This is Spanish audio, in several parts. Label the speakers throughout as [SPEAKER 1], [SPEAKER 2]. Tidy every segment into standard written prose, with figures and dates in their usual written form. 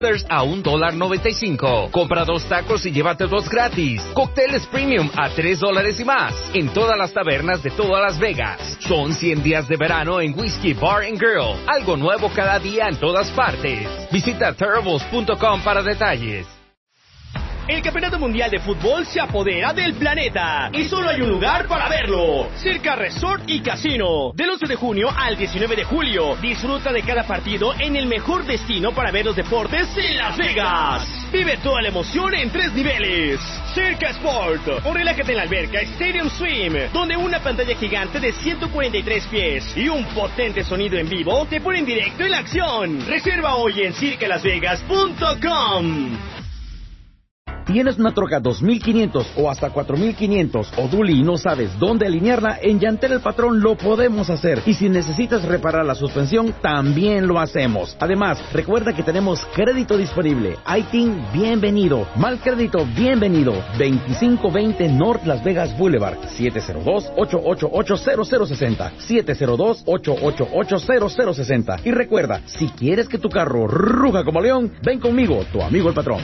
[SPEAKER 1] a $1.95. Compra 2 tacos y llévate 2 gratis. Cócteles premium a $3 y más. En todas las tabernas de todas Las Vegas. Son 100 días de verano en Whiskey Bar and Grill. Algo nuevo cada día en todas partes. Visita Terribles.com para detalles.
[SPEAKER 2] El Campeonato Mundial de Fútbol se apodera del planeta y solo hay un lugar para verlo: Circa Resort y Casino. Del 11 de junio al 19 de julio, disfruta de cada partido en el mejor destino para ver los deportes en Las Vegas. Vive toda la emoción en 3 niveles. Circa Sport, o relájate en la alberca Stadium Swim, donde una pantalla gigante de 143 pies y un potente sonido en vivo te ponen directo en la acción. Reserva hoy en circalasvegas.com.
[SPEAKER 3] ¿Tienes una troca 2500 o hasta 4500 o Dually y no sabes dónde alinearla? En Llantel El Patrón lo podemos hacer. Y si necesitas reparar la suspensión, también lo hacemos. Además, recuerda que tenemos crédito disponible. ITIN, bienvenido. Mal crédito, bienvenido. 2520 North Las Vegas Boulevard. 702-888-0060. 702-888-0060. Y recuerda, si quieres que tu carro ruja como león, ven conmigo, tu amigo el patrón.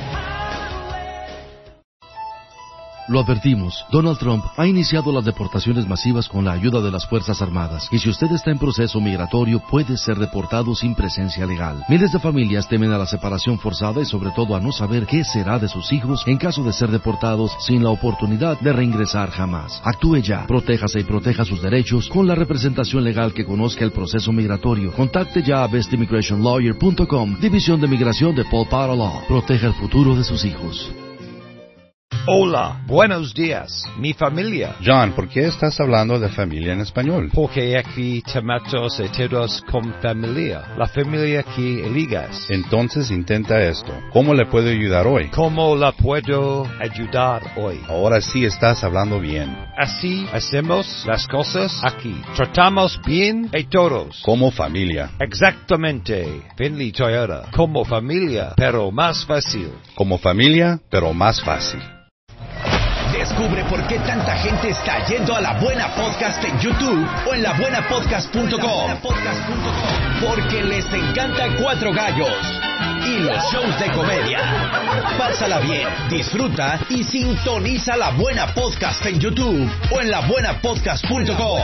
[SPEAKER 4] Lo advertimos, Donald Trump ha iniciado las deportaciones masivas con la ayuda de las Fuerzas Armadas, y si usted está en proceso migratorio puede ser deportado sin presencia legal. Miles de familias temen a la separación forzada y sobre todo a no saber qué será de sus hijos en caso de ser deportados sin la oportunidad de reingresar jamás. Actúe ya, protéjase y proteja sus derechos con la representación legal que conozca el proceso migratorio. Contacte ya a bestimmigrationlawyer.com, División de Migración de Paul Potter Law. Proteja el futuro de sus hijos.
[SPEAKER 5] Hola, buenos días, mi familia.
[SPEAKER 6] John, ¿por qué estás hablando de familia en español?
[SPEAKER 5] Porque aquí tomamos todos con familia. La familia que eligas.
[SPEAKER 6] Entonces intenta esto. ¿Cómo le puedo ayudar hoy?
[SPEAKER 5] ¿Cómo la puedo ayudar hoy?
[SPEAKER 6] Ahora sí estás hablando bien.
[SPEAKER 5] Así hacemos las cosas aquí. Tratamos bien a todos.
[SPEAKER 6] Como familia.
[SPEAKER 5] Exactamente. Finley Toyota. Como familia, pero más fácil.
[SPEAKER 6] Como familia, pero más fácil.
[SPEAKER 7] Descubre por qué tanta gente está yendo a La Buena Podcast en YouTube o en labuenapodcast.com. Porque les encanta Cuatro Gallos y los shows de comedia. Pásala bien, disfruta y sintoniza La Buena Podcast en YouTube o en labuenapodcast.com.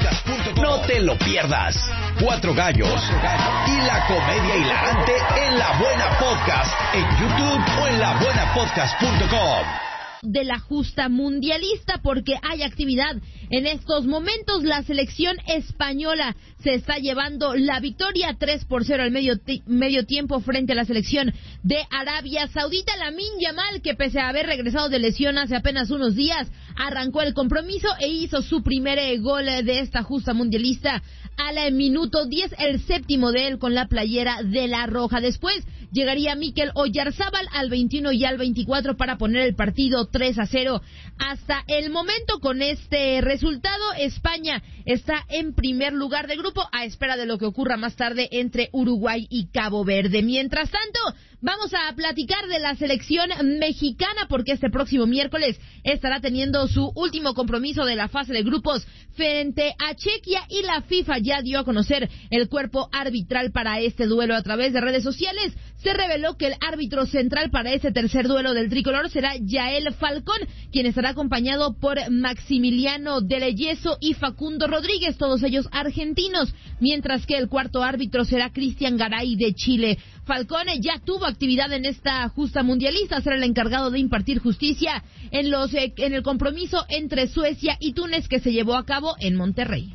[SPEAKER 7] No te lo pierdas. Cuatro Gallos y la comedia hilarante en La Buena Podcast en YouTube o en labuenapodcast.com.
[SPEAKER 8] De la justa mundialista, porque hay actividad en estos momentos. La selección española se está llevando la victoria 3-0 al medio tiempo frente a la selección de Arabia Saudita. Lamine Yamal, que pese a haber regresado de lesión hace apenas unos días, arrancó el compromiso e hizo su primer gol de esta justa mundialista al minuto 10, el séptimo de él con la playera de la Roja. Después llegaría Mikel Oyarzábal al 21 y al 24 para poner el partido 3-0. Hasta el momento, con este resultado, España está en primer lugar de grupo, a espera de lo que ocurra más tarde entre Uruguay y Cabo Verde. Mientras tanto, vamos a platicar de la selección mexicana, porque este próximo miércoles estará teniendo su último compromiso de la fase de grupos frente a Chequia, y la FIFA ya dio a conocer el cuerpo arbitral para este duelo. A través de redes sociales se reveló que el árbitro central para este tercer duelo del tricolor será Yael Falcón, quien estará acompañado por Maximiliano Deleyeso y Facundo Rodríguez, todos ellos argentinos, mientras que el cuarto árbitro será Cristian Garay de Chile. Falcón ya tuvo actividad en esta justa mundialista, será el encargado de impartir justicia en el compromiso entre Suecia y Túnez, que se llevó a cabo en Monterrey.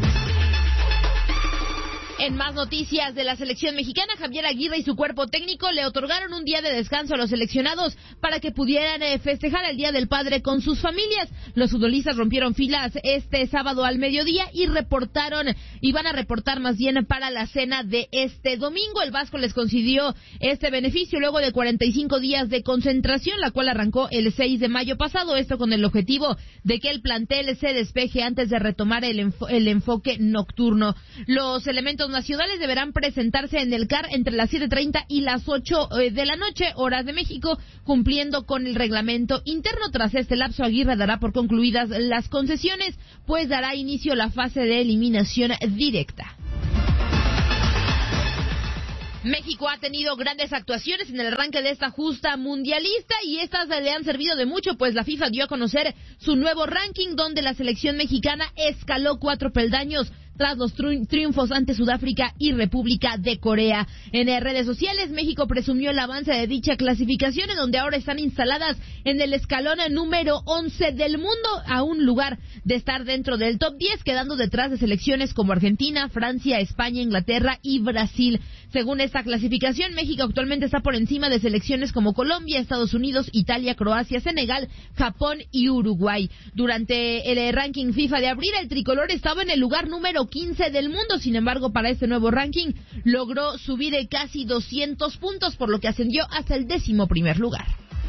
[SPEAKER 8] En más noticias de la selección mexicana, Javier Aguirre y su cuerpo técnico le otorgaron un día de descanso a los seleccionados para que pudieran festejar el Día del Padre con sus familias. Los futbolistas rompieron filas este sábado al mediodía y van a reportar más bien para la cena de este domingo. El Vasco les concedió este beneficio luego de 45 días de concentración, la cual arrancó el 6 de mayo pasado, esto con el objetivo de que el plantel se despeje antes de retomar el enfoque nocturno. Los elementos nacionales deberán presentarse en el CAR entre las 7:30 y las 8 de la noche, horas de México, cumpliendo con el reglamento interno. Tras este lapso, Aguirre dará por concluidas las concesiones, pues dará inicio la fase de eliminación directa. México ha tenido grandes actuaciones en el arranque de esta justa mundialista y estas le han servido de mucho, pues la FIFA dio a conocer su nuevo ranking donde la selección mexicana escaló 4 peldaños tras los triunfos ante Sudáfrica y República de Corea. En redes sociales, México presumió el avance de dicha clasificación, en donde ahora están instaladas en el escalón número 11 del mundo, a un lugar de estar dentro del top 10, quedando detrás de selecciones como Argentina, Francia, España, Inglaterra y Brasil. Según esta clasificación, México actualmente está por encima de selecciones como Colombia, Estados Unidos, Italia, Croacia, Senegal, Japón y Uruguay. Durante el ranking FIFA de abril, el tricolor estaba en el lugar número 15 del mundo. Sin embargo, para este nuevo ranking logró subir casi 200 puntos, por lo que ascendió hasta el 11º lugar.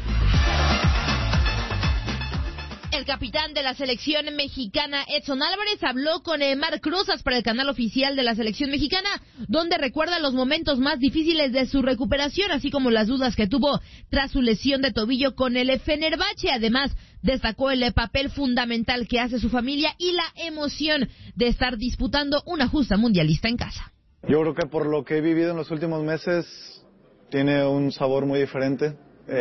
[SPEAKER 8] El capitán de la selección mexicana, Edson Álvarez, habló con Marc Rosas para el canal oficial de la selección mexicana, donde recuerda los momentos más difíciles de su recuperación, así como las dudas que tuvo tras su lesión de tobillo con el Fenerbahce. Además, destacó el papel fundamental que hace su familia y la emoción de estar disputando una justa mundialista en casa.
[SPEAKER 9] Yo creo que por lo que he vivido en los últimos meses, tiene un sabor muy diferente.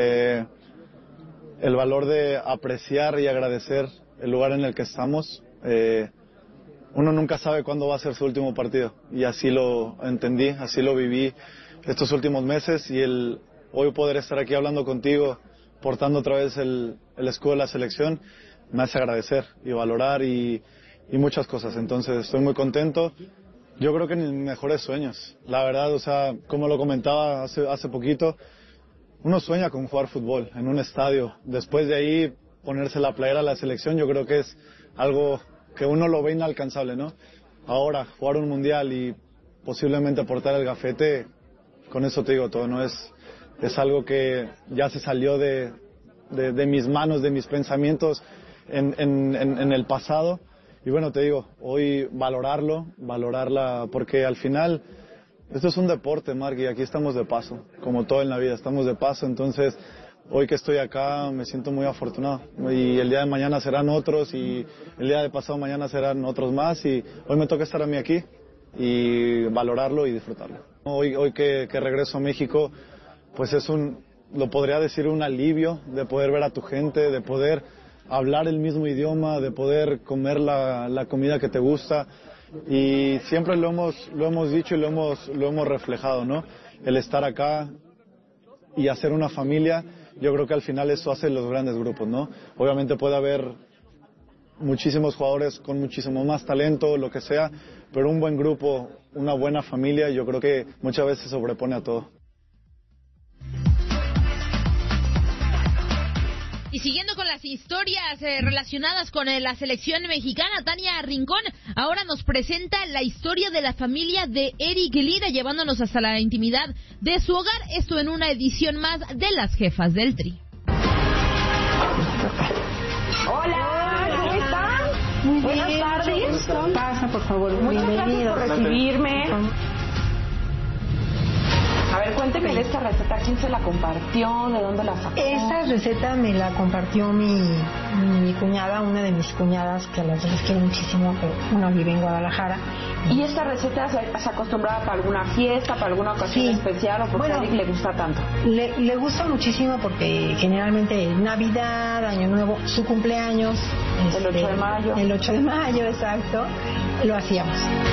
[SPEAKER 9] El valor de apreciar y agradecer el lugar en el que estamos. Uno nunca sabe cuándo va a ser su último partido, y así lo entendí, así lo viví estos últimos meses, y el hoy poder estar aquí hablando contigo, portando otra vez el escudo de la selección, me hace agradecer y valorar y muchas cosas. Entonces estoy muy contento. Yo creo que en mis mejores sueños, la verdad, o sea, como lo comentaba hace poquito, uno sueña con jugar fútbol en un estadio. Después de ahí, ponerse la playera a la selección, yo creo que es algo que uno lo ve inalcanzable, ¿no? Ahora, jugar un mundial y posiblemente portar el gafete, con eso te digo todo, ¿no? Es algo que ya se salió de mis manos, de mis pensamientos en el pasado. Y bueno, te digo, hoy valorarla, porque al final esto es un deporte, Marc, y aquí estamos de paso, como todo en la vida, estamos de paso. Entonces, hoy que estoy acá me siento muy afortunado, y el día de mañana serán otros, y el día de pasado mañana serán otros más, y hoy me toca estar a mí aquí y valorarlo y disfrutarlo. Hoy que regreso a México, pues lo podría decir, un alivio de poder ver a tu gente, de poder hablar el mismo idioma, de poder comer la comida que te gusta. Y siempre lo hemos dicho y lo hemos reflejado, ¿no? El estar acá y hacer una familia, yo creo que al final eso hace los grandes grupos, ¿no? Obviamente puede haber muchísimos jugadores con muchísimo más talento, lo que sea, pero un buen grupo, una buena familia, yo creo que muchas veces sobrepone a todo.
[SPEAKER 8] Y siguiendo con las historias relacionadas con la selección mexicana, Tania Rincón ahora nos presenta la historia de la familia de Eric Lira, llevándonos hasta la intimidad de su hogar. Esto en una edición más de Las Jefas del Tri.
[SPEAKER 10] Hola, ¿cómo están? Muy buenas tardes.
[SPEAKER 11] Pasa, por favor.
[SPEAKER 10] Muchas gracias por recibirme. A ver, cuénteme de esta receta. ¿Quién se la compartió? ¿De dónde la sacó?
[SPEAKER 11] Esta receta me la compartió mi cuñada, una de mis cuñadas, que a las dos quiero muchísimo, pero una vive en Guadalajara.
[SPEAKER 10] ¿Y esta receta se acostumbraba para alguna fiesta, para alguna ocasión especial, o por qué a Eric le gusta tanto?
[SPEAKER 11] Le gusta muchísimo porque generalmente Navidad, Año Nuevo, su cumpleaños,
[SPEAKER 10] el 8 de mayo.
[SPEAKER 11] El 8 de mayo, exacto, lo hacíamos.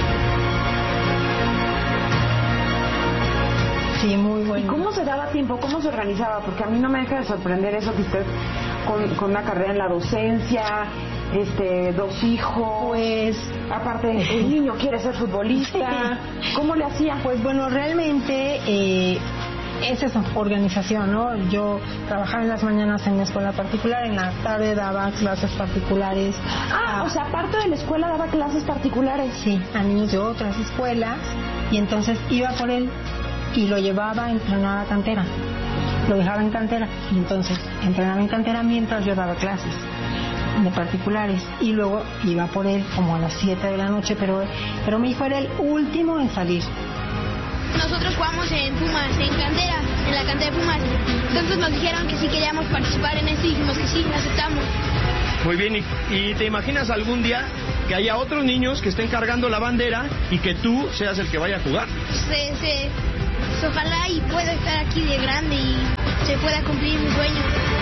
[SPEAKER 11] Sí, muy bueno.
[SPEAKER 10] ¿Y cómo se daba tiempo? ¿Cómo se organizaba? Porque a mí no me deja de sorprender eso que usted con una carrera en la docencia, 2 hijos,
[SPEAKER 11] pues
[SPEAKER 10] aparte el niño quiere ser futbolista. ¿Cómo le hacía?
[SPEAKER 11] Pues bueno, realmente es esa organización, ¿no? Yo trabajaba en las mañanas en la escuela particular, en la tarde daba clases particulares.
[SPEAKER 10] O sea, aparte de la escuela daba clases particulares.
[SPEAKER 11] Sí, a niños de otras escuelas, y entonces iba por él y lo llevaba a entrenar a cantera. Lo dejaba en cantera y entonces entrenaba en cantera mientras yo daba clases de particulares, y luego iba por él como a las 7 de la noche, pero mi hijo era el último en salir.
[SPEAKER 12] Nosotros jugamos en Pumas, en la cantera de Pumas. Entonces nos dijeron que sí queríamos participar en esto y dijimos que sí, aceptamos.
[SPEAKER 2] Muy bien, ¿y te imaginas algún día que haya otros niños que estén cargando la bandera y que tú seas el que vaya a jugar?
[SPEAKER 12] Sí. pues ojalá y pueda estar aquí de grande y se pueda cumplir mi sueño.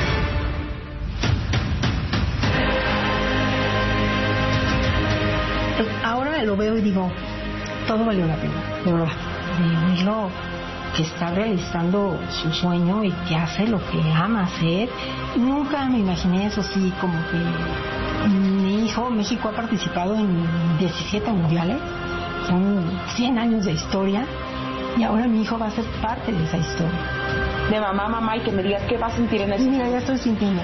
[SPEAKER 11] Ahora lo veo y digo, todo valió la pena, de verdad. De verlo que está realizando su sueño y que hace lo que ama hacer. Nunca me imaginé eso, sí, como que mi hijo, México ha participado en 17 mundiales, son 100 años de historia, y ahora mi hijo va a ser parte de esa historia.
[SPEAKER 10] De mamá, y que me digas qué va a sentir en eso.
[SPEAKER 11] Mira, ya estoy sintiendo.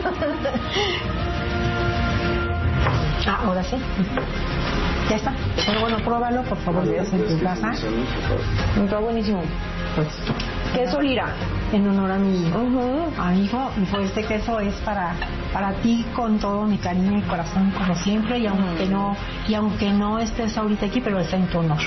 [SPEAKER 11] Ahora sí. Ya está. Pero bueno, pruébalo, por favor, estás en tu casa.
[SPEAKER 10] Está buenísimo.
[SPEAKER 11] Pues,
[SPEAKER 10] queso Lira.
[SPEAKER 11] En honor a mi hijo. A mi hijo, este queso es para ti con todo mi cariño y corazón, como siempre, y aunque no estés ahorita aquí, pero está en tu honor.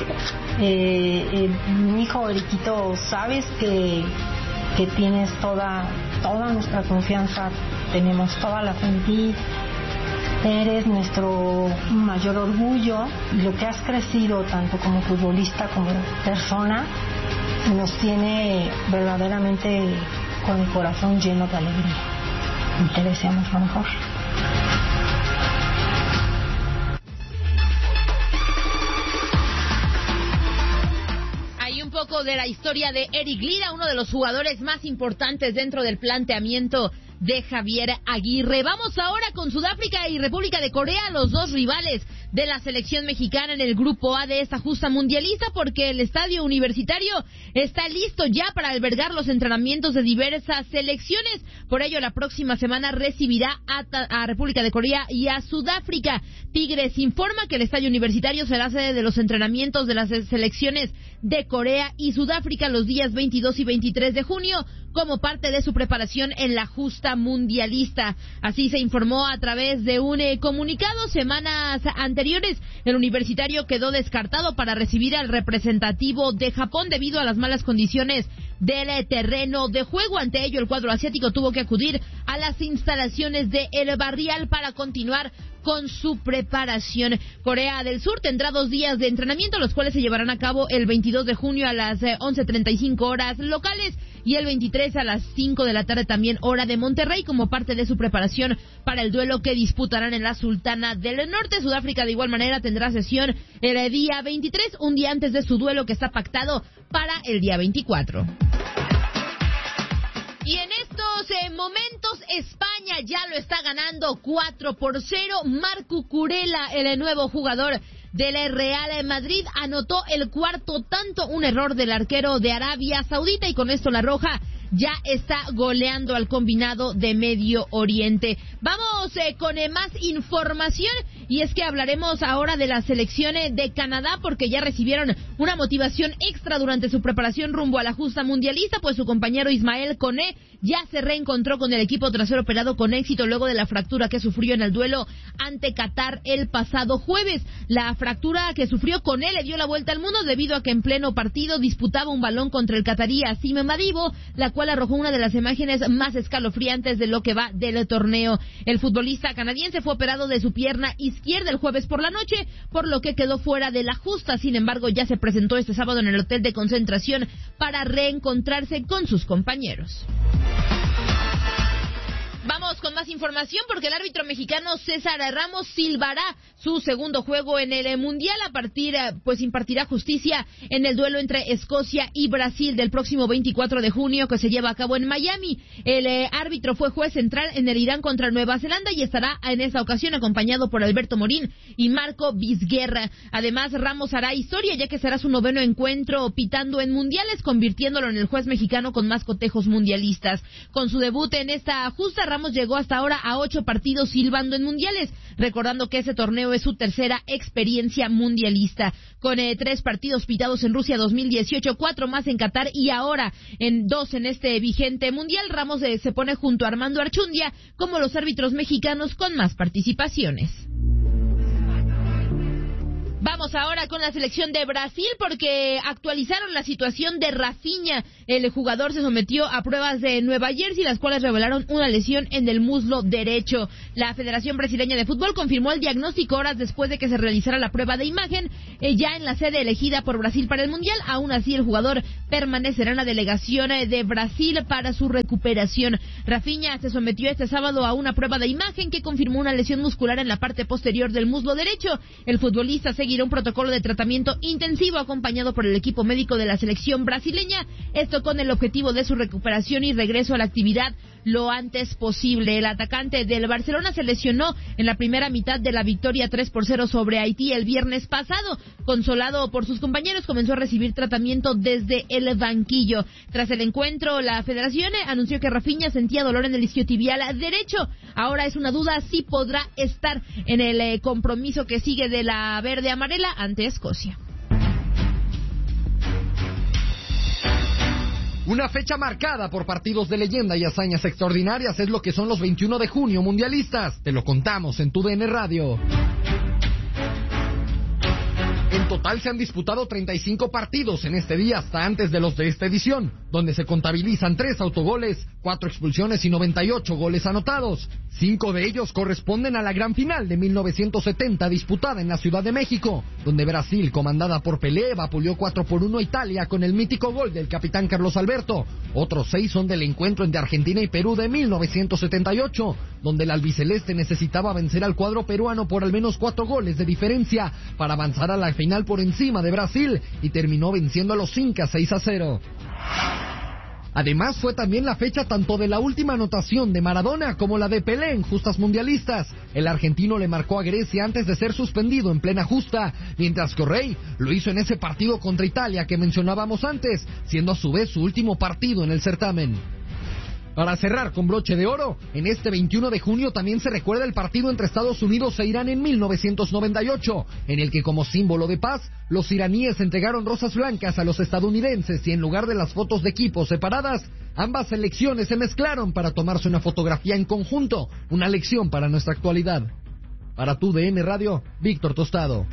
[SPEAKER 11] Mi hijo Eriquito, sabes que tienes toda nuestra confianza, tenemos toda la fe en ti. Eres nuestro mayor orgullo, y lo que has crecido tanto como futbolista como persona nos tiene verdaderamente con el corazón lleno de alegría, y te deseamos lo mejor.
[SPEAKER 8] Hay un poco de la historia de Eric Lira, uno de los jugadores más importantes dentro del planteamiento de Javier Aguirre. Vamos ahora con Sudáfrica y República de Corea, los dos rivales de la selección mexicana en el grupo A de esta justa mundialista, porque el estadio universitario está listo ya para albergar los entrenamientos de diversas selecciones. Por ello, la próxima semana recibirá a República de Corea y a Sudáfrica. Tigres informa que el estadio universitario será sede de los entrenamientos de las selecciones de Corea y Sudáfrica los días 22 y 23 de junio, como parte de su preparación en la justa mundialista. Así se informó a través de un comunicado. Semanas anteriores, el universitario quedó descartado para recibir al representativo de Japón debido a las malas condiciones del terreno de juego. Ante ello, el cuadro asiático tuvo que acudir a las instalaciones de El Barrial para continuar con su preparación. Corea del Sur tendrá 2 días de entrenamiento, los cuales se llevarán a cabo el 22 de junio a las 11:35 horas locales y el 23 a las 5 de la tarde también hora de Monterrey, como parte de su preparación para el duelo que disputarán en la Sultana del Norte. Sudáfrica de igual manera tendrá sesión el día 23, un día antes de su duelo que está pactado para el día 24. Y en estos momentos España ya lo está ganando 4-0. Marco Curella, el nuevo jugador del Real Madrid, anotó el cuarto tanto, un error del arquero de Arabia Saudita, y con esto la Roja ya está goleando al combinado de Medio Oriente. Vamos con más información, y es que hablaremos ahora de las selecciones de Canadá, porque ya recibieron una motivación extra durante su preparación rumbo a la justa mundialista, pues su compañero Ismael Koné ya se reencontró con el equipo tras ser operado con éxito luego de la fractura que sufrió en el duelo ante Qatar el pasado jueves. La fractura que sufrió Koné le dio la vuelta al mundo debido a que en pleno partido disputaba un balón contra el catarí Asim Madibo, la cual arrojó una de las imágenes más escalofriantes de lo que va del torneo. El futbolista canadiense fue operado de su pierna izquierda el jueves por la noche, por lo que quedó fuera de la justa. Sin embargo, ya se presentó este sábado en el hotel de concentración para reencontrarse con sus compañeros. Vamos con más información, porque el árbitro mexicano César Ramos silbará su segundo juego en el Mundial. Impartirá justicia en el duelo entre Escocia y Brasil del próximo 24 de junio que se lleva a cabo en Miami. El árbitro fue juez central en el Irán contra Nueva Zelanda y estará en esta ocasión acompañado por Alberto Morín y Marco Vizguerra. Además, Ramos hará historia, ya que será su 9º encuentro pitando en mundiales, convirtiéndolo en el juez mexicano con más cotejos mundialistas. Con su debut en esta justa, Ramos llegó hasta ahora a 8 partidos silbando en mundiales, recordando que ese torneo es su tercera experiencia mundialista. Con 3 partidos pitados en Rusia 2018, 4 más en Qatar y ahora en 2 en este vigente mundial, Ramos se pone junto a Armando Archundia como los árbitros mexicanos con más participaciones. Vamos ahora con la selección de Brasil, porque actualizaron la situación de Rafinha, El jugador se sometió a pruebas de Nueva Jersey, las cuales revelaron una lesión en el muslo derecho. La Federación Brasileña de Fútbol confirmó el diagnóstico horas después de que se realizara la prueba de imagen, ya en la sede elegida por Brasil para el Mundial. Aún así, el jugador permanecerá en la delegación de Brasil para su recuperación. Rafinha se sometió este sábado a una prueba de imagen que confirmó una lesión muscular en la parte posterior del muslo derecho. El futbolista seguirá un protocolo de tratamiento intensivo acompañado por el equipo médico de la selección brasileña, esto con el objetivo de su recuperación y regreso a la actividad lo antes posible. El atacante del Barcelona se lesionó en la primera mitad de la victoria 3-0 sobre Haití el viernes pasado. Consolado por sus compañeros, comenzó a recibir tratamiento desde el banquillo. Tras el encuentro, la federación anunció que Rafinha sentía dolor en el isquiotibial derecho. Ahora es una duda si podrá estar en el compromiso que sigue de la verde amarela ante Escocia.
[SPEAKER 13] Una fecha marcada por partidos de leyenda y hazañas extraordinarias es lo que son los 21 de junio mundialistas. Te lo contamos en tu DN Radio. En total se han disputado 35 partidos en este día hasta antes de los de esta edición, donde se contabilizan 3 autogoles, 4 expulsiones y 98 goles anotados. 5 de ellos corresponden a la gran final de 1970 disputada en la Ciudad de México, donde Brasil, comandada por Pelé, vapuleó 4-1 a Italia con el mítico gol del capitán Carlos Alberto. Otros 6 son del encuentro entre Argentina y Perú de 1978, donde el albiceleste necesitaba vencer al cuadro peruano por al menos 4 goles de diferencia para avanzar a la final por encima de Brasil y terminó venciendo a los incas 6-0. Además fue también la fecha tanto de la última anotación de Maradona como la de Pelé en justas mundialistas. El argentino le marcó a Grecia antes de ser suspendido en plena justa, mientras que Orrey lo hizo en ese partido contra Italia que mencionábamos antes, siendo a su vez su último partido en el certamen. Para cerrar con broche de oro, en este 21 de junio también se recuerda el partido entre Estados Unidos e Irán en 1998, en el que como símbolo de paz, los iraníes entregaron rosas blancas a los estadounidenses y en lugar de las fotos de equipos separadas, ambas selecciones se mezclaron para tomarse una fotografía en conjunto, una lección para nuestra actualidad. Para tu DN Radio, Víctor Tostado.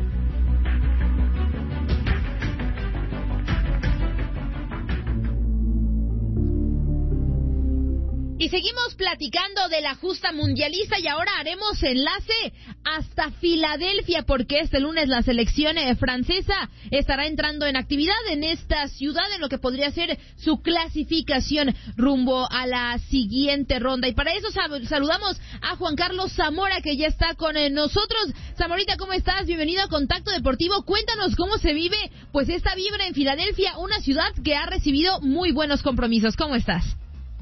[SPEAKER 8] Y seguimos platicando de la justa mundialista y ahora haremos enlace hasta Filadelfia porque este lunes la selección francesa estará entrando en actividad en esta ciudad en lo que podría ser su clasificación rumbo a la siguiente ronda. Y para eso saludamos a Juan Carlos Zamora que ya está con nosotros. Zamorita, ¿cómo estás? Bienvenido a Contacto Deportivo. Cuéntanos cómo se vive pues esta vibra en Filadelfia, una ciudad que ha recibido muy buenos compromisos. ¿Cómo estás?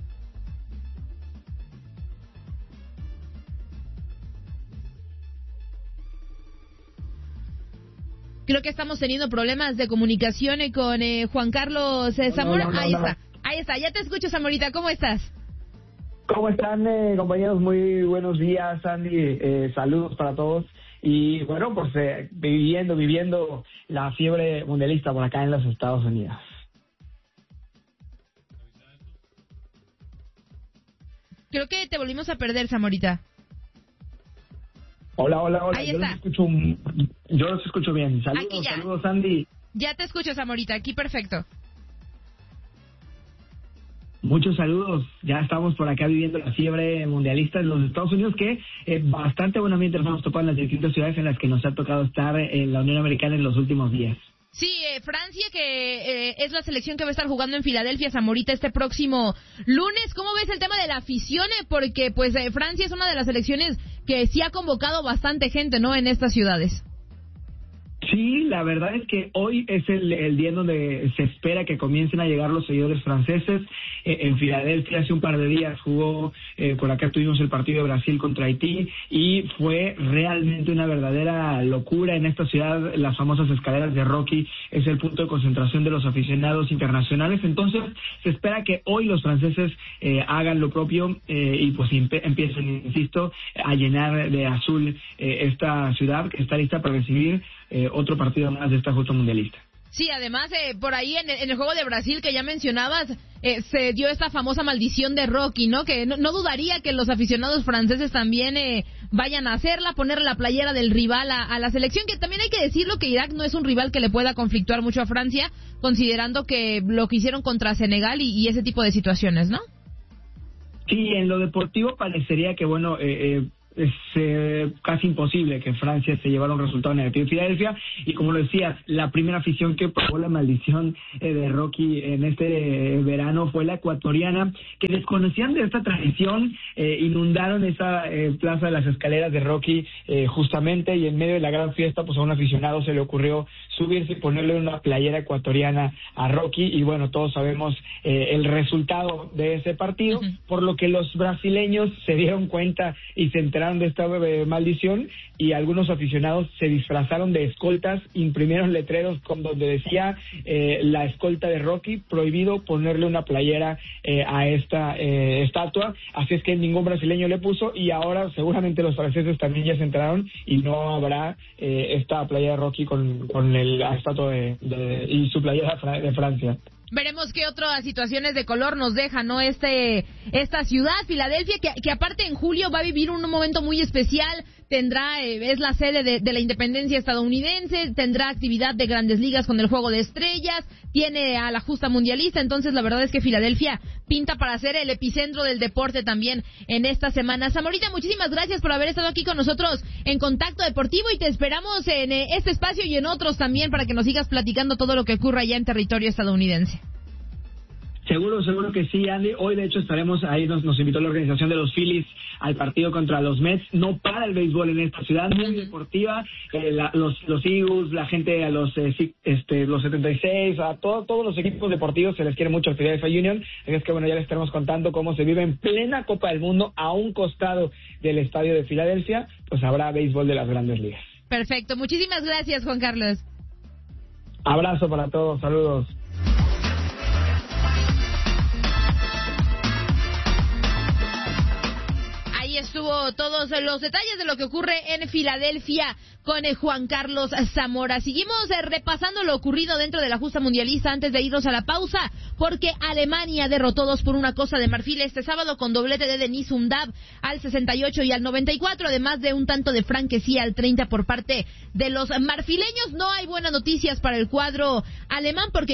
[SPEAKER 8] Creo que estamos teniendo problemas de comunicación con Juan Carlos Zamora. No. Ahí está, ya te escucho, Zamorita, ¿cómo estás?
[SPEAKER 14] ¿Cómo están, compañeros? Muy buenos días, Andy, saludos para todos. Y bueno, pues viviendo la fiebre mundialista por acá en los Estados Unidos.
[SPEAKER 8] Creo que te volvimos a perder, Zamorita.
[SPEAKER 14] Hola.
[SPEAKER 8] Ahí
[SPEAKER 14] yo
[SPEAKER 8] está.
[SPEAKER 14] Los escucho bien. Saludos, Andy.
[SPEAKER 8] Ya te escucho, Zamorita. Aquí perfecto.
[SPEAKER 14] Muchos saludos. Ya estamos por acá viviendo la fiebre mundialista en los Estados Unidos, que bastante buen ambiente nos hemos topado en las distintas ciudades en las que nos ha tocado estar en la Unión Americana en los últimos días.
[SPEAKER 8] Sí, Francia, que es la selección que va a estar jugando en Filadelfia, Zamorita, este próximo lunes. ¿Cómo ves el tema de la afición? Porque pues Francia es una de las selecciones que sí ha convocado bastante gente, ¿no?, en estas ciudades.
[SPEAKER 14] Sí, la verdad es que hoy es el día en donde se espera que comiencen a llegar los seguidores franceses. En Filadelfia hace un par de días jugó, por acá tuvimos el partido de Brasil contra Haití y fue realmente una verdadera locura en esta ciudad. Las famosas escaleras de Rocky es el punto de concentración de los aficionados internacionales. Entonces se espera que hoy los franceses hagan lo propio y pues empiecen, insisto, a llenar de azul esta ciudad que está lista para recibir otro partido más de esta justa mundialista.
[SPEAKER 8] Sí, además, por ahí en el juego de Brasil que ya mencionabas, se dio esta famosa maldición de Rocky, ¿no? Que no dudaría que los aficionados franceses también vayan a hacerla, ponerle la playera del rival a la selección, que también hay que decirlo que Irak no es un rival que le pueda conflictuar mucho a Francia, considerando que lo que hicieron contra Senegal y ese tipo de situaciones, ¿no?
[SPEAKER 14] Sí, en lo deportivo parecería que, bueno, es casi imposible que Francia se llevara un resultado negativo en Filadelfia, y como lo decías, la primera afición que probó la maldición de Rocky en este verano fue la ecuatoriana, que desconocían de esta tradición, inundaron esa plaza de las escaleras de Rocky justamente, y en medio de la gran fiesta pues a un aficionado se le ocurrió subirse y ponerle una playera ecuatoriana a Rocky, y bueno, todos sabemos el resultado de ese partido, por lo que los brasileños se dieron cuenta y se enteraron de esta maldición, y algunos aficionados se disfrazaron de escoltas, imprimieron letreros con donde decía la escolta de Rocky, prohibido ponerle una playera a esta estatua, así es que ningún brasileño le puso, y ahora seguramente los franceses también ya se enteraron y no habrá esta playera de Rocky con la estatua y su playera de Francia.
[SPEAKER 8] Veremos qué otras situaciones de color nos deja, ¿no? Esta ciudad, Filadelfia, que aparte en julio va a vivir un momento muy especial. Tendrá, es la sede de la independencia estadounidense, tendrá actividad de Grandes Ligas con el Juego de Estrellas, tiene a la justa mundialista, entonces la verdad es que Filadelfia pinta para ser el epicentro del deporte también en esta semana. Zamorita, muchísimas gracias por haber estado aquí con nosotros en Contacto Deportivo, y te esperamos en este espacio y en otros también para que nos sigas platicando todo lo que ocurra allá en territorio estadounidense.
[SPEAKER 14] Seguro que sí, Andy. Hoy, de hecho, estaremos ahí, nos invitó la organización de los Phillies al partido contra los Mets. No para el béisbol en esta ciudad, muy deportiva. Los Eagles, la gente, a los 76, a todos los equipos deportivos se les quiere mucho al Philadelphia Union. Es que, bueno, ya les estaremos contando cómo se vive en plena Copa del Mundo a un costado del estadio de Filadelfia. Pues habrá béisbol de las Grandes Ligas.
[SPEAKER 8] Perfecto. Muchísimas gracias, Juan Carlos.
[SPEAKER 14] Abrazo para todos. Saludos.
[SPEAKER 8] Estuvo todos los detalles de lo que ocurre en Filadelfia con Juan Carlos Zamora. Seguimos repasando lo ocurrido dentro de la justa mundialista antes de irnos a la pausa, porque Alemania derrotó 2-1 a Costa de Marfil este sábado con doblete de Denis Undav al 68 y al 94, además de un tanto de Frank Kessie al 30 por parte de los marfileños. No hay buenas noticias para el cuadro alemán, porque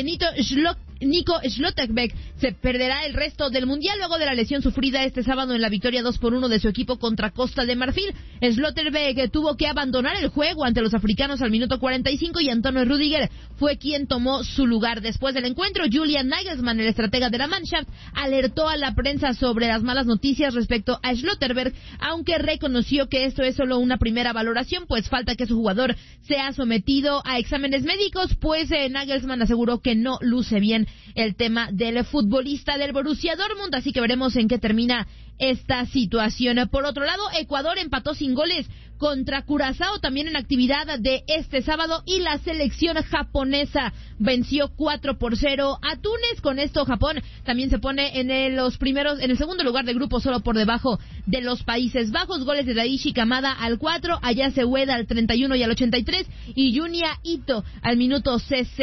[SPEAKER 8] Nico Schlotterbeck se perderá el resto del mundial luego de la lesión sufrida este sábado en la victoria 2-1 de su equipo contra Costa de Marfil. Schlotterbeck tuvo que abandonar el juego ante los africanos al minuto 45 y Antonio Rüdiger fue quien tomó su lugar. Después del encuentro, Julian Nagelsmann, el estratega de la Mannschaft, alertó a la prensa sobre las malas noticias respecto a Schlotterbeck, aunque reconoció que esto es solo una primera valoración, pues falta que su jugador sea sometido a exámenes médicos, pues Nagelsmann aseguró que no luce bien el tema del futbolista del Borussia Dortmund, así que veremos en qué termina esta situación. Por otro lado, Ecuador empató sin goles contra Curazao también en actividad de este sábado, y la selección japonesa venció 4-0 a Túnez. Con esto Japón también se pone en el segundo lugar de grupo, solo por debajo de los Países Bajos. Goles de Daichi Kamada al 4, Ayase Ueda al 31 y al 83 y Junya Ito al minuto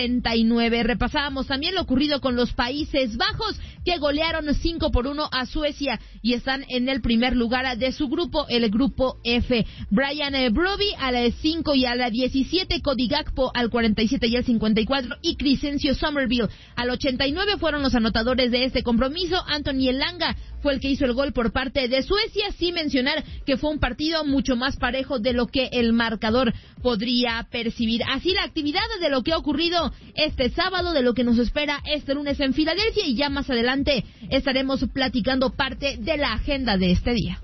[SPEAKER 8] 69. Repasábamos también lo ocurrido con los Países Bajos, que golearon 5-1 a Suecia y están en el primer lugar de su grupo, el grupo F. Brian Broby al 5 y al 17, Cody Gakpo al 47 y al 54 y Crescencio Somerville al 89 fueron los anotadores de este compromiso. Anthony Elanga fue el que hizo el gol por parte de Suecia, sin mencionar que fue un partido mucho más parejo de lo que el marcador podría percibir. Así la actividad de lo que ha ocurrido este sábado, de lo que nos espera este lunes en Filadelfia, y ya más adelante estaremos platicando parte de la agenda de este día.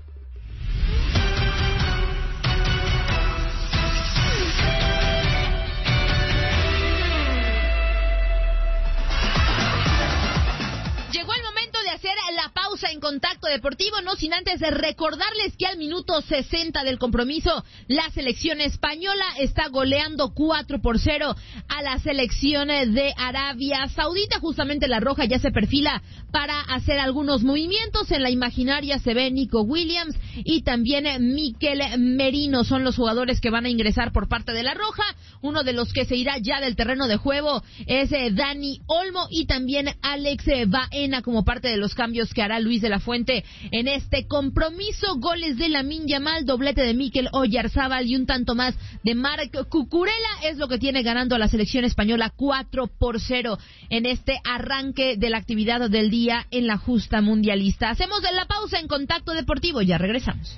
[SPEAKER 8] Llegó el momento de hacer la pausa en Contacto Deportivo, no sin antes de recordarles que al minuto 60 del compromiso la selección española está goleando 4-0 a la selección de Arabia Saudita. Justamente la roja ya se perfila para hacer algunos movimientos. En la imaginaria se ve Nico Williams y también Mikel Merino, son los jugadores que van a ingresar por parte de la roja. Uno de los que se irá ya del terreno de juego es Dani Olmo y también Alex Baena como parte de los cambios que hará Luis Luis de la Fuente en este compromiso. Goles de Lamine Yamal, doblete de Mikel Oyarzábal y un tanto más de Marc Cucurella es lo que tiene ganando a la selección española 4-0 en este arranque de la actividad del día en la justa mundialista. Hacemos la pausa en Contacto Deportivo, ya regresamos.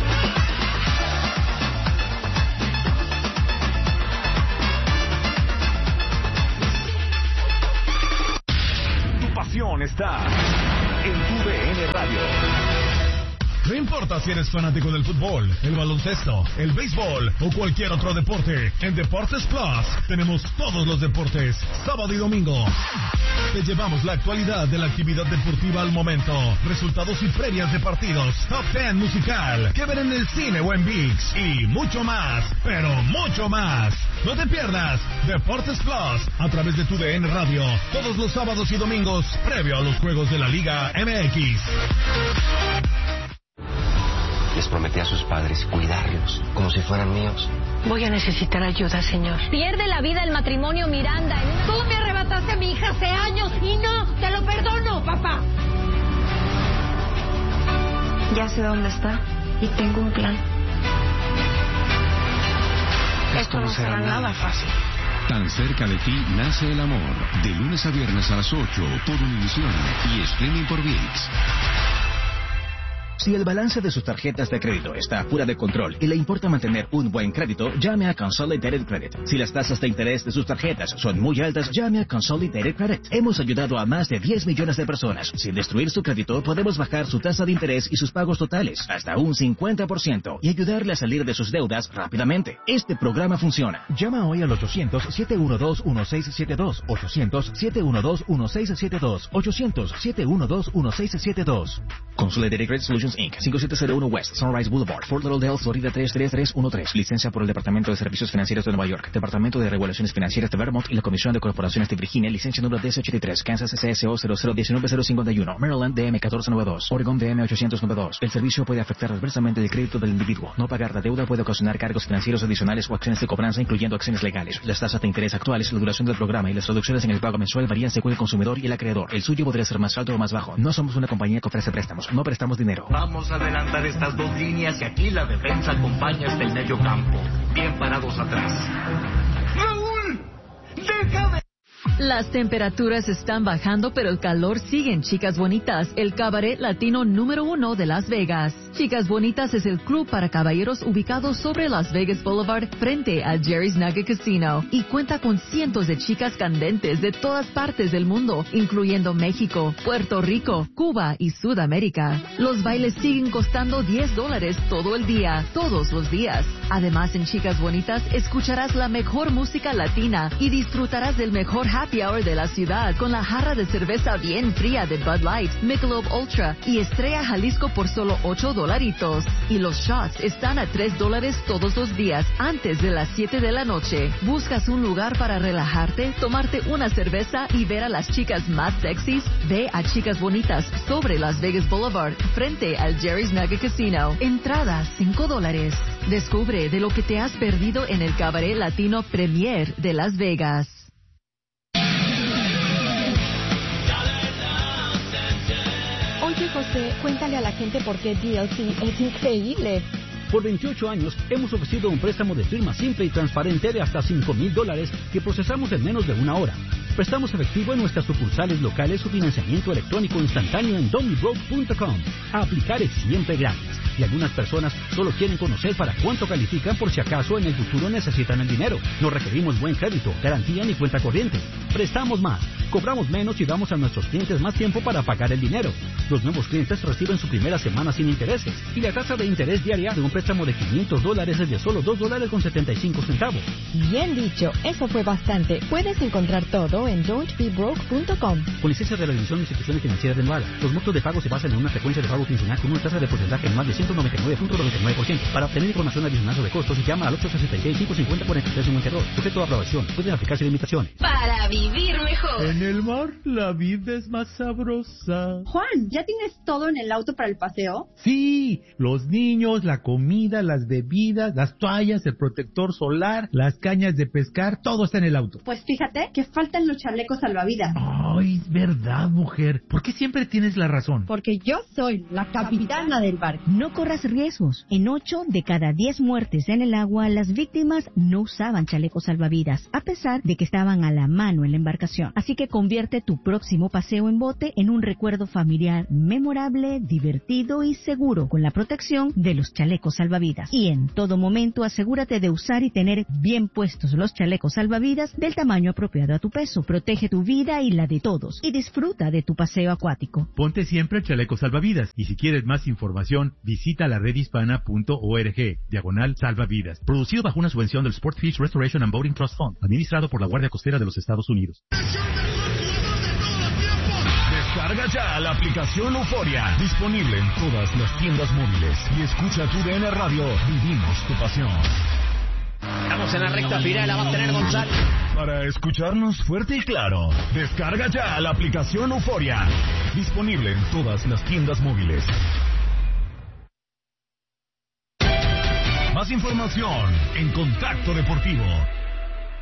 [SPEAKER 15] Tu pasión está en tu DN Radio.
[SPEAKER 16] No importa si eres fanático del fútbol, el baloncesto, el béisbol o cualquier otro deporte, en Deportes Plus tenemos todos los deportes, sábado y domingo. Te llevamos la actualidad de la actividad deportiva al momento, resultados y previas de partidos, top 10 musical, que ver en el cine o en ViX y mucho más, pero mucho más. No te pierdas Deportes Plus a través de tu DN Radio, todos los sábados y domingos, previo a los juegos de la Liga MX.
[SPEAKER 17] Les prometí a sus padres cuidarlos como si fueran míos.
[SPEAKER 18] Voy a necesitar ayuda, señor.
[SPEAKER 19] Pierde la vida el matrimonio Miranda.
[SPEAKER 18] Tú me arrebataste a mi hija hace años y no, te lo perdono, papá.
[SPEAKER 10] Ya sé dónde está y tengo un plan.
[SPEAKER 17] Esto no será nada fácil.
[SPEAKER 20] Tan cerca de ti nace el amor. De lunes a viernes a las 8 por Univisión y streaming por ViX.
[SPEAKER 21] Si el balance de sus tarjetas de crédito está fuera de control y le importa mantener un buen crédito, llame a Consolidated Credit. Si las tasas de interés de sus tarjetas son muy altas, llame a Consolidated Credit. Hemos ayudado a más de 10 millones de personas. Sin destruir su crédito, podemos bajar su tasa de interés y sus pagos totales hasta un 50% y ayudarle a salir de sus deudas rápidamente. Este programa funciona.
[SPEAKER 22] Llama hoy al 800-712-1672. 800-712-1672. 800-712-1672.
[SPEAKER 21] Consolidated Credit Solutions Inc. 5701 West Sunrise Boulevard, Fort Lauderdale, Florida 33313. Licencia por el Departamento de Servicios Financieros de Nueva York, Departamento de Regulaciones Financieras de Vermont y la Comisión de Corporaciones de Virginia. Licencia número 1083. Kansas CSO 0019051. Maryland DM 1492. Oregon DM 892. El servicio puede afectar adversamente el crédito del individuo. No pagar la deuda puede ocasionar cargos financieros adicionales o acciones de cobranza, incluyendo acciones legales. Las tasas de interés actuales, la duración del programa y las reducciones en el pago mensual varían según el consumidor y el acreedor. El suyo podría ser más alto o más bajo. No somos una compañía que ofrece préstamos. No prestamos dinero.
[SPEAKER 23] Vamos a adelantar estas dos líneas y aquí la defensa acompaña hasta el medio campo. Bien parados atrás.
[SPEAKER 19] ¡Raúl! ¡Déjame!
[SPEAKER 24] Las temperaturas están bajando, pero el calor sigue en Chicas Bonitas, el cabaret latino número 1 de Las Vegas. Chicas Bonitas es el club para caballeros ubicado sobre Las Vegas Boulevard frente a Jerry's Nugget Casino y cuenta con cientos de chicas candentes de todas partes del mundo, incluyendo México, Puerto Rico, Cuba y Sudamérica. Los bailes siguen costando $10 todo el día, todos los días. Además, en Chicas Bonitas escucharás la mejor música latina y disfrutarás del mejor happy hour de la ciudad con la jarra de cerveza bien fría de Bud Light, Michelob Ultra y Estrella Jalisco por solo $8. Y los shots están a $3 todos los días antes de las 7 de la noche. ¿Buscas un lugar para relajarte, tomarte una cerveza y ver a las chicas más sexys? Ve a Chicas Bonitas sobre Las Vegas Boulevard frente al Jerry's Nugget Casino. Entrada $5. Descubre de lo que te has perdido en el cabaret latino Premier de Las Vegas.
[SPEAKER 25] Oye, José, cuéntale a la gente por qué DLC es increíble.
[SPEAKER 26] Por 28 años hemos ofrecido un préstamo de firma simple y transparente de hasta $5,000 que procesamos en menos de una hora. Prestamos efectivo en nuestras sucursales locales o financiamiento electrónico instantáneo en donmybroke.com. Aplicar es siempre gratis y algunas personas solo quieren conocer para cuánto califican por si acaso en el futuro necesitan el dinero. No requerimos buen crédito, garantía ni cuenta corriente. Prestamos más, cobramos menos y damos a nuestros clientes más tiempo para pagar el dinero. Los nuevos clientes reciben su primera semana sin intereses y la tasa de interés diaria de un préstamo de $500 es de solo $2.75.
[SPEAKER 25] Bien dicho, eso fue bastante. Puedes encontrar todo en don'tbebroke.com.
[SPEAKER 26] Con licencia de la División de Instituciones Financieras de Nevada, los montos de pago se basan en una frecuencia de pago quincenal con una tasa de porcentaje anual de 199.99%. Para obtener información adicional sobre costos, llama al 866-550-4352. Sujeto a aprobación. Pueden aplicarse limitaciones.
[SPEAKER 19] Para vivir mejor.
[SPEAKER 27] En el mar, la vida es más sabrosa.
[SPEAKER 28] Juan, ¿ya tienes todo en el auto para el paseo?
[SPEAKER 27] Sí, los niños, la comida, las bebidas, las toallas, el protector solar, las cañas de pescar, todo está en el auto.
[SPEAKER 28] Pues fíjate que faltan los los chalecos salvavidas.
[SPEAKER 27] Ay, es verdad, mujer. ¿Por qué siempre tienes la razón?
[SPEAKER 28] Porque yo soy la capitana del barco.
[SPEAKER 1] No corras riesgos. En 8 de cada 10 muertes en el agua, las víctimas no usaban chalecos salvavidas, a pesar de que estaban a la mano en la embarcación. Así que convierte tu próximo paseo en bote en un recuerdo familiar memorable, divertido y seguro, con la protección de los chalecos salvavidas. Y en todo momento asegúrate de usar y tener bien puestos los chalecos salvavidas del tamaño apropiado a tu peso. Protege tu vida y la de todos y disfruta de tu paseo acuático.
[SPEAKER 27] Ponte siempre el chaleco salvavidas y si quieres más información, visita la redhispana.org/salvavidas. Producido bajo una subvención del Sport Fish Restoration and Boating Trust Fund, administrado por la Guardia Costera de los Estados Unidos.
[SPEAKER 16] Descarga ya la aplicación Euforia, disponible en todas las tiendas móviles. Y escucha tu DN Radio, vivimos tu pasión.
[SPEAKER 2] Estamos en la recta final, la va a tener González.
[SPEAKER 16] Para escucharnos fuerte y claro, descarga ya la aplicación Euforia, disponible en todas las tiendas móviles. Más información en Contacto Deportivo.